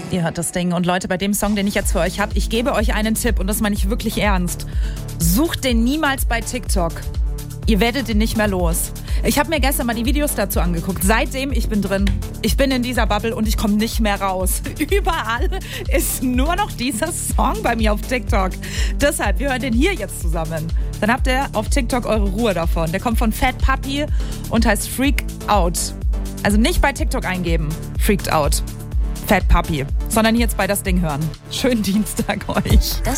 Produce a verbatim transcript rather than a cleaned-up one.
Ihr hört das Ding. Und Leute, bei dem Song, den ich jetzt für euch habe, ich gebe euch einen Tipp und das meine ich wirklich ernst. Sucht den niemals bei TikTok. Ihr werdet den nicht mehr los. Ich habe mir gestern mal die Videos dazu angeguckt. Seitdem, ich bin drin. Ich bin in dieser Bubble und ich komme nicht mehr raus. Überall ist nur noch dieser Song bei mir auf TikTok. Deshalb, wir hören den hier jetzt zusammen. Dann habt ihr auf TikTok eure Ruhe davon. Der kommt von Fat Puppy und heißt Freak Out. Also nicht bei TikTok eingeben, Freaked Out. Fat Puppy, sondern jetzt bei das Ding hören. Schönen Dienstag euch. Das